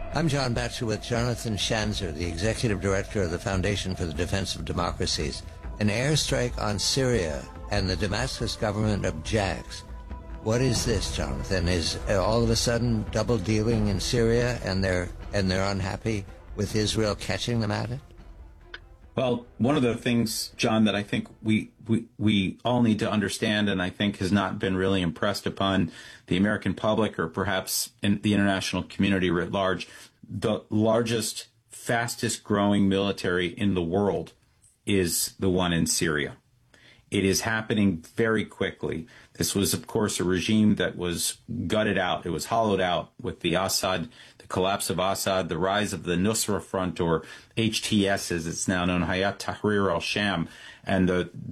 I'm John Batchelor with Jonathan Schanzer, the Executive Director of the Foundation for the Defense of Democracies. An airstrike on Syria and the Damascus government objects. What is this, Jonathan? Is all of a sudden double dealing in Syria and they're unhappy with Israel catching them at it? Well, one of the things, John, that I think we all need to understand, and I think has not been really impressed upon the American public or perhaps in the international community writ large, the largest, fastest growing military in the world is the one in Syria. It is happening very quickly. This was, of course, a regime that was gutted out. It was hollowed out with the collapse of Assad, the rise of the Nusra Front, or HTS as it's now known, Hayat Tahrir al-Sham, and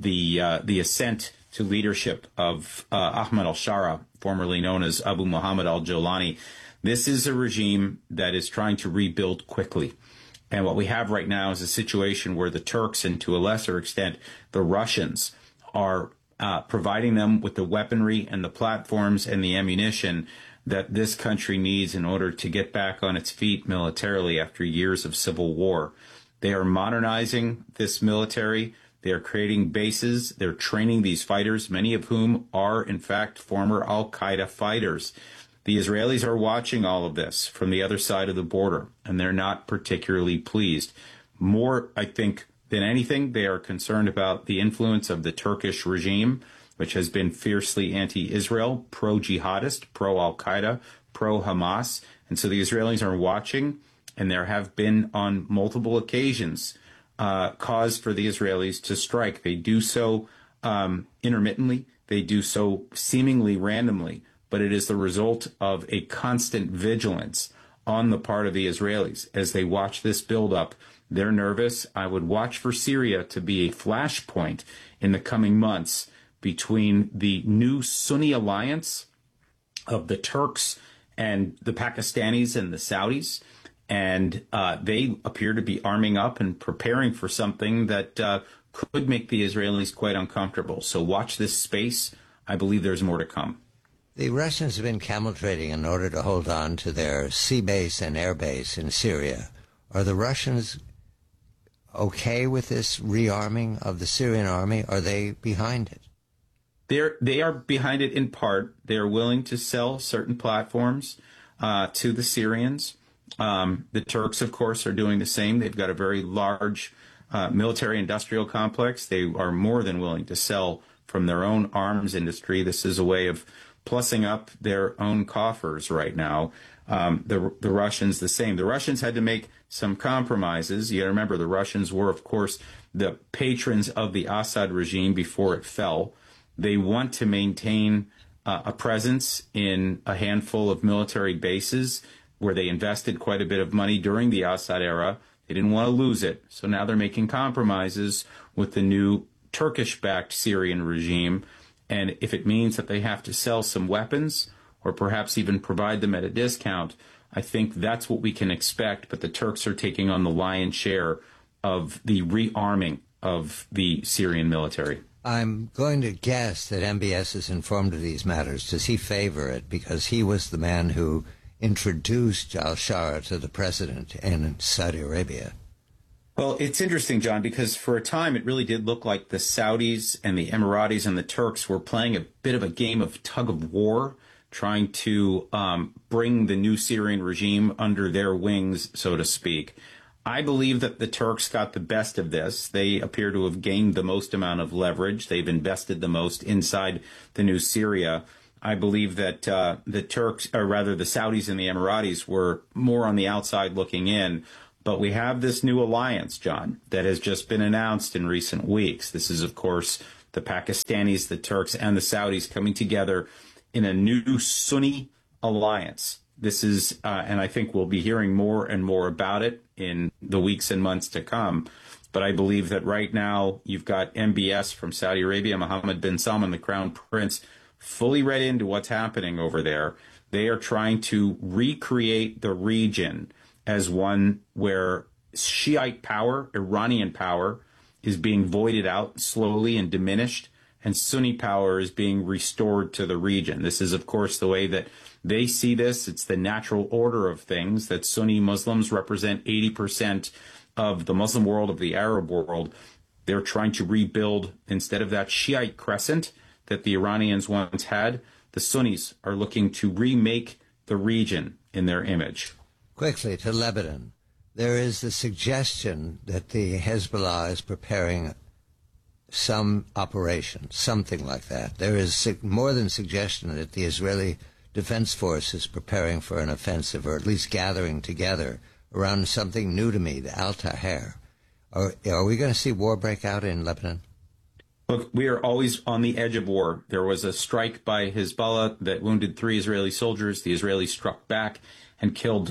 the ascent to leadership of Ahmad al-Shara, formerly known as Abu Muhammad al-Jolani. This is a regime that is trying to rebuild quickly. And what we have right now is a situation where the Turks, and to a lesser extent the Russians, are providing them with the weaponry and the platforms and the ammunition that this country needs in order to get back on its feet militarily after years of civil war. They are modernizing this military. They are creating bases. They're training these fighters, many of whom are, in fact, former al-Qaeda fighters. The Israelis are watching all of this from the other side of the border, and they're not particularly pleased. More, I think, than anything, they are concerned about the influence of the Turkish regime, which has been fiercely anti-Israel, pro-jihadist, pro-Al-Qaeda, pro-Hamas. And so the Israelis are watching, and there have been on multiple occasions cause for the Israelis to strike. They do so intermittently. They do so seemingly randomly, but it is the result of a constant vigilance on the part of the Israelis. As they watch this buildup, they're nervous. I would watch for Syria to be a flashpoint in the coming months between the new Sunni alliance of the Turks and the Pakistanis and the Saudis. And they appear to be arming up and preparing for something that could make the Israelis quite uncomfortable. So watch this space. I believe there's more to come. The Russians have been camel trading in order to hold on to their sea base and air base in Syria. Are the Russians okay with this rearming of the Syrian army? Are they behind it? They are behind it in part. They are willing to sell certain platforms to the Syrians. The Turks, of course, are doing the same. They've got a very large military-industrial complex. They are more than willing to sell from their own arms industry. This is a way of plussing up their own coffers right now. The Russians, the same. The Russians had to make some compromises. You got to remember, the Russians were, of course, the patrons of the Assad regime before it fell. They want to maintain a presence in a handful of military bases where they invested quite a bit of money during the Assad era. They didn't want to lose it. So now they're making compromises with the new Turkish-backed Syrian regime. And if it means that they have to sell some weapons or perhaps even provide them at a discount, I think that's what we can expect. But the Turks are taking on the lion's share of the rearming of the Syrian military. I'm going to guess that MBS is informed of these matters. Does he favor it? Because he was the man who introduced al-Shara to the president in Saudi Arabia. Well, it's interesting, John, because for a time it really did look like the Saudis and the Emiratis and the Turks were playing a bit of a game of tug of war, trying to bring the new Syrian regime under their wings, so to speak. I believe that the Turks got the best of this. They appear to have gained the most amount of leverage. They've invested the most inside the new Syria. I believe that the Turks, or rather the Saudis and the Emiratis, were more on the outside looking in. But we have this new alliance, John, that has just been announced in recent weeks. This is, of course, the Pakistanis, the Turks, and the Saudis coming together in a new Sunni alliance. This is, and I think we'll be hearing more and more about it in the weeks and months to come. But I believe that right now you've got MBS from Saudi Arabia, Mohammed bin Salman, the Crown Prince, fully read into what's happening over there. They are trying to recreate the region as one where Shiite power, Iranian power, is being voided out slowly and diminished. and Sunni power is being restored to the region. This is, of course, the way that they see this. It's the natural order of things that Sunni Muslims represent 80% of the Muslim world, of the Arab world. They're trying to rebuild, instead of that Shiite crescent that the Iranians once had, the Sunnis are looking to remake the region in their image. Quickly to Lebanon. There is the suggestion that the Hezbollah is preparing some operation, something like that. There is more than suggestion that the Israeli Defense Force is preparing for an offensive, or at least gathering together around something new to me, the Al-Taher. Are we going to see war break out in Lebanon? Look, we are always on the edge of war. There was a strike by Hezbollah that wounded 3 Israeli soldiers. The Israelis struck back and killed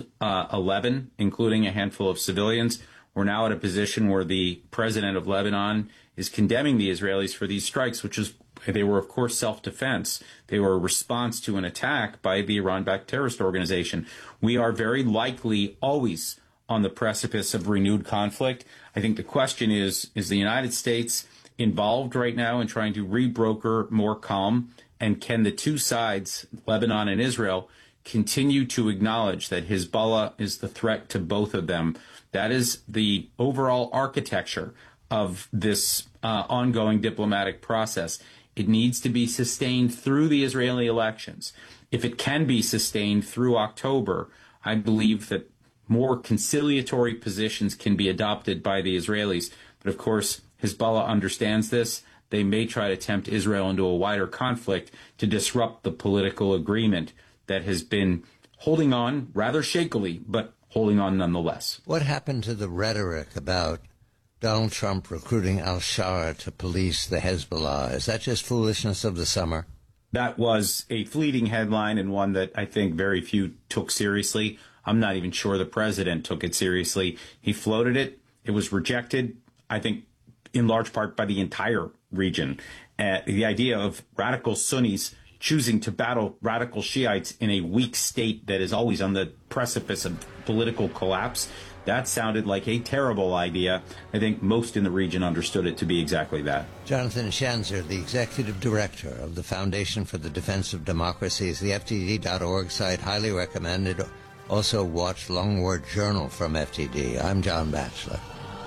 11, including a handful of civilians. We're now at a position where the president of Lebanon is condemning the Israelis for these strikes, they were, of course, self-defense. They were a response to an attack by the Iran-backed terrorist organization. We are very likely always on the precipice of renewed conflict. I think the question is the United States involved right now in trying to rebroker more calm? And can the two sides, Lebanon and Israel, continue to acknowledge that Hezbollah is the threat to both of them? That is the overall architecture of this ongoing diplomatic process. It needs to be sustained through the Israeli elections. If it can be sustained through October, I believe that more conciliatory positions can be adopted by the Israelis. But of course, Hezbollah understands this. They may try to tempt Israel into a wider conflict to disrupt the political agreement that has been holding on rather shakily, but holding on nonetheless. What happened to the rhetoric about Donald Trump recruiting al-Shara to police the Hezbollah? Is that just foolishness of the summer? That was a fleeting headline, and one that I think very few took seriously. I'm not even sure the president took it seriously. He floated it. It was rejected, I think, in large part by the entire region. The idea of radical Sunnis choosing to battle radical Shiites in a weak state that is always on the precipice of political collapse, that sounded like a terrible idea. I think most in the region understood it to be exactly that. Jonathan Schanzer, the executive director of the Foundation for the Defense of Democracies, the FTD.org site, highly recommended. Also watch Long War Journal from FTD. I'm John Batchelor.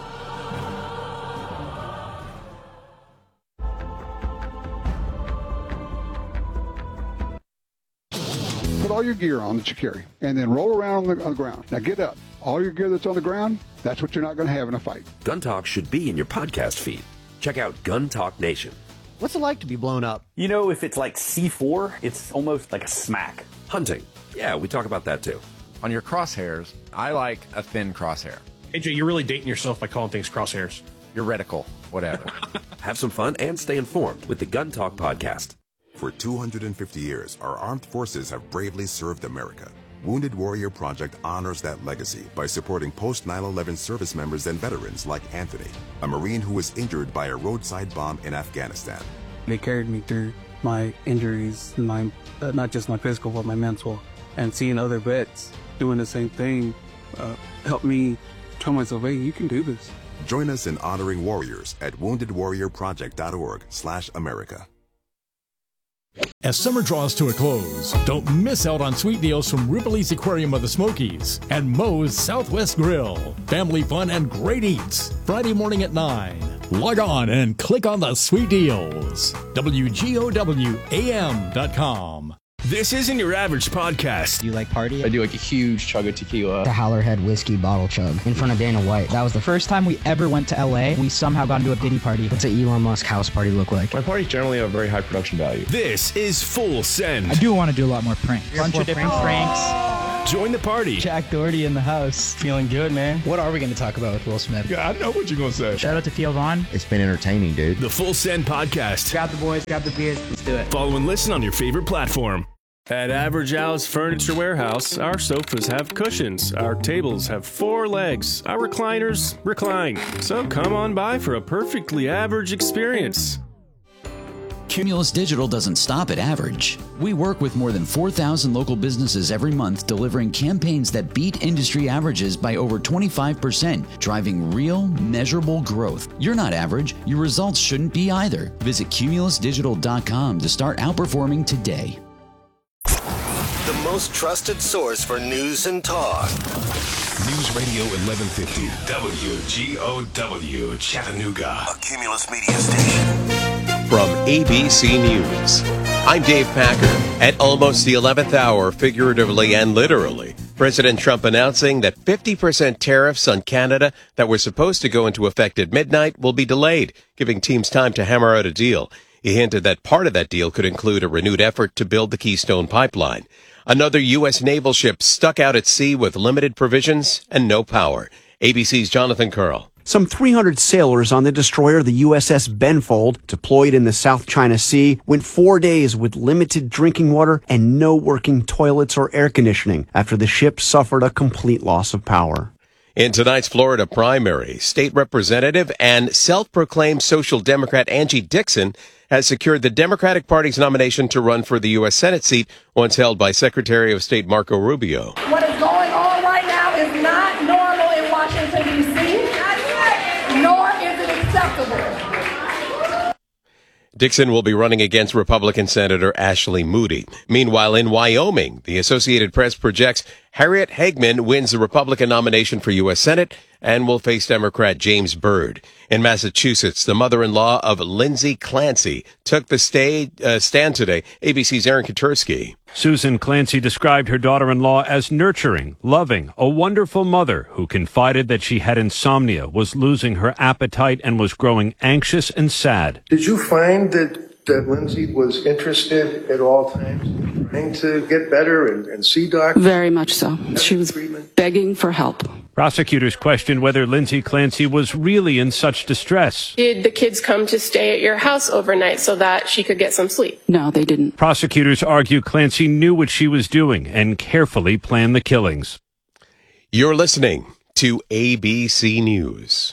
Put all your gear on that you carry, and then roll around on the ground. Now get up. All your gear that's on the ground, that's what you're not going to have in a fight. Gun Talk should be in your podcast feed. Check out Gun Talk Nation. What's it like to be blown up? You know, if it's like C4, it's almost like a smack. Hunting. Yeah, we talk about that too. On your crosshairs, I like a thin crosshair. AJ, you're really dating yourself by calling things crosshairs. Your reticle, whatever. Have some fun and stay informed with the Gun Talk podcast. For 250 years, our armed forces have bravely served America. Wounded Warrior Project honors that legacy by supporting post-9/11 service members and veterans like Anthony, a Marine who was injured by a roadside bomb in Afghanistan. They carried me through my injuries, my not just my physical, but my mental. And seeing other vets doing the same thing helped me tell myself, hey, you can do this. Join us in honoring warriors at woundedwarriorproject.org/America. As summer draws to a close, don't miss out on sweet deals from Ripley's Aquarium of the Smokies and Moe's Southwest Grill. Family fun and great eats. Friday morning at 9. Log on and click on the sweet deals. WGOWAM.com. This isn't your average podcast. Do you like party? I do like a huge chug of tequila. The Howlerhead whiskey bottle chug in front of Dana White. That was the first time we ever went to LA. We somehow got into a Diddy party. What's an Elon Musk house party look like? My parties generally have very high production value. This is Full Send. I do want to do a lot more pranks. Bunch of different pranks. Join the party. Jack Doherty in the house. Feeling good, man. What are we going to talk about with Will Smith? Yeah, I know what you're going to say. Shout out to Theo Vaughn. It's been entertaining, dude. The Full Send podcast. Grab the boys, grab the beers. Let's do it. Follow and listen on your favorite platform. At Average Al's Furniture Warehouse, our sofas have cushions, our tables have 4 legs, our recliners recline. So come on by for a perfectly average experience. Cumulus Digital doesn't stop at average. We work with more than 4,000 local businesses every month, delivering campaigns that beat industry averages by over 25%, driving real, measurable growth. You're not average. Your results shouldn't be either. Visit cumulusdigital.com to start outperforming today. The most trusted source for news and talk. News Radio 1150, WGOW, Chattanooga. A Cumulus Media station. From ABC News, I'm Dave Packer. At almost the 11th hour, figuratively and literally, President Trump announcing that 50% tariffs on Canada that were supposed to go into effect at midnight will be delayed, giving teams time to hammer out a deal. He hinted that part of that deal could include a renewed effort to build the Keystone Pipeline. Another U.S. naval ship stuck out at sea with limited provisions and no power. ABC's Jonathan Curl. Some 300 sailors on the destroyer, the USS Benfold, deployed in the South China Sea, went 4 days with limited drinking water and no working toilets or air conditioning after the ship suffered a complete loss of power. In tonight's Florida primary, state representative and self-proclaimed social democrat Angie Dixon has secured the Democratic Party's nomination to run for the U.S. Senate seat once held by Secretary of State Marco Rubio. What is going on right now is not normal in Washington, D.C., nor is it acceptable. Dixon will be running against Republican Senator Ashley Moody. Meanwhile, in Wyoming, the Associated Press projects Harriet Hagman wins the Republican nomination for U.S. Senate and will face Democrat James Byrd. In Massachusetts, the mother-in-law of Lindsay Clancy took the stand today. ABC's Aaron Katursky. Susan Clancy described her daughter-in-law as nurturing, loving, a wonderful mother who confided that she had insomnia, was losing her appetite, and was growing anxious and sad. Did you find that Lindsay was interested at all times trying to get better and see doctors? Very much so. She was begging for help. Prosecutors questioned whether Lindsay Clancy was really in such distress. Did the kids come to stay at your house overnight so that she could get some sleep? No, they didn't. Prosecutors argue Clancy knew what she was doing and carefully planned the killings. You're listening to ABC News.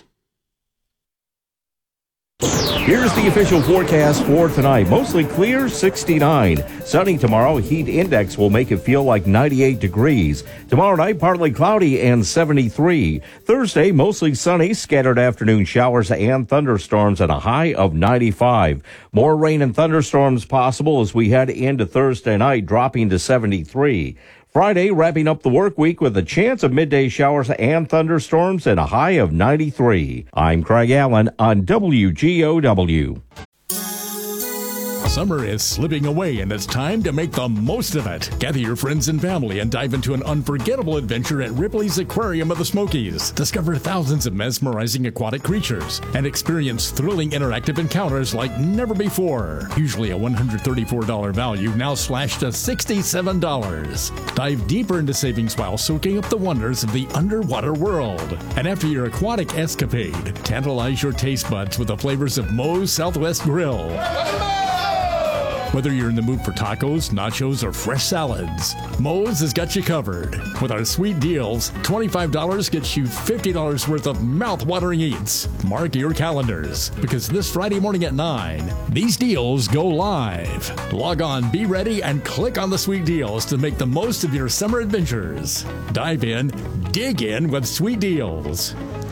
Here's the official forecast for tonight. Mostly clear, 69. Sunny tomorrow. Heat index will make it feel like 98 degrees. Tomorrow night, partly cloudy and 73. Thursday, mostly sunny, scattered afternoon showers and thunderstorms at a high of 95. More rain and thunderstorms possible as we head into Thursday night, dropping to 73. Friday, wrapping up the work week with a chance of midday showers and thunderstorms and a high of 93. I'm Craig Allen on WGOW. Summer is slipping away and it's time to make the most of it. Gather your friends and family and dive into an unforgettable adventure at Ripley's Aquarium of the Smokies. Discover thousands of mesmerizing aquatic creatures and experience thrilling interactive encounters like never before. Usually a $134 value, now slashed to $67. Dive deeper into savings while soaking up the wonders of the underwater world. And after your aquatic escapade, tantalize your taste buds with the flavors of Moe's Southwest Grill. Whether you're in the mood for tacos, nachos, or fresh salads, Moe's has got you covered. With our sweet deals, $25 gets you $50 worth of mouth-watering eats. Mark your calendars, because this Friday morning at 9, these deals go live. Log on, be ready, and click on the sweet deals to make the most of your summer adventures. Dive in, dig in with sweet deals.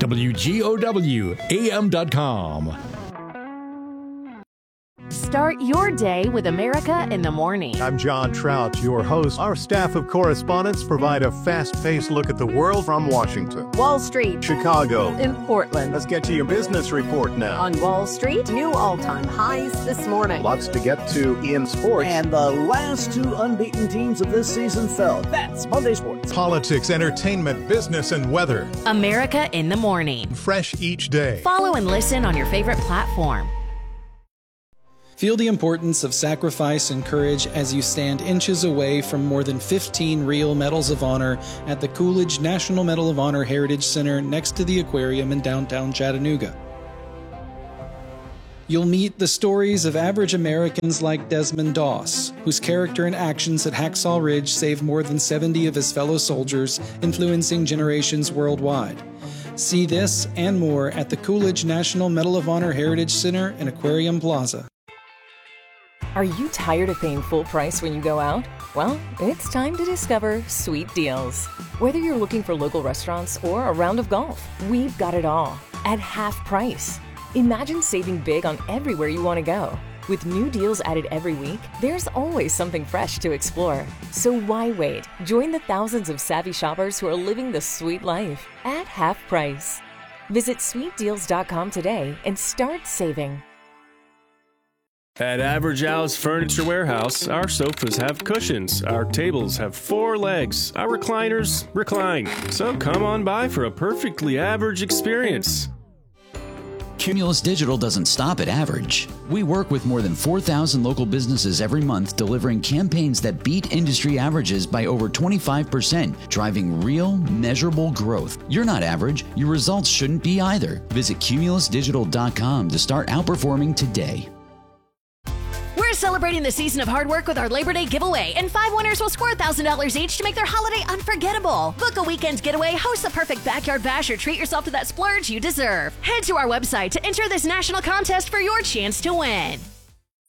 WGOWAM.com. Start your day with America in the Morning. I'm John Trout, your host. Our staff of correspondents provide a fast-paced look at the world from Washington, Wall Street, Chicago, in Portland. Let's get to your business report now. On Wall Street, new all-time highs this morning. Lots to get to in sports. And the last two unbeaten teams of this season fell. That's Monday Sports. Politics, entertainment, business, and weather. America in the Morning. Fresh each day. Follow and listen on your favorite platform. Feel the importance of sacrifice and courage as you stand inches away from more than 15 real Medals of Honor at the Coolidge National Medal of Honor Heritage Center next to the aquarium in downtown Chattanooga. You'll meet the stories of average Americans like Desmond Doss, whose character and actions at Hacksaw Ridge saved more than 70 of his fellow soldiers, influencing generations worldwide. See this and more at the Coolidge National Medal of Honor Heritage Center and Aquarium Plaza. Are you tired of paying full price when you go out? Well, it's time to discover Sweet Deals. Whether you're looking for local restaurants or a round of golf, we've got it all at half price. Imagine saving big on everywhere you want to go. With new deals added every week, there's always something fresh to explore. So why wait? Join the thousands of savvy shoppers who are living the sweet life at half price. Visit sweetdeals.com today and start saving. At Average Al's Furniture Warehouse, our sofas have cushions, our tables have 4 legs, our recliners recline. So come on by for a perfectly average experience. Cumulus Digital doesn't stop at average. We work with more than 4,000 local businesses every month, delivering campaigns that beat industry averages by over 25%, driving real, measurable growth. You're not average. Your results shouldn't be either. Visit cumulusdigital.com to start outperforming today. We're celebrating the season of hard work with our Labor Day giveaway, and 5 winners will score $1,000 each to make their holiday unforgettable. Book a weekend getaway, host the perfect backyard bash, or treat yourself to that splurge you deserve. Head to our website to enter this national contest for your chance to win.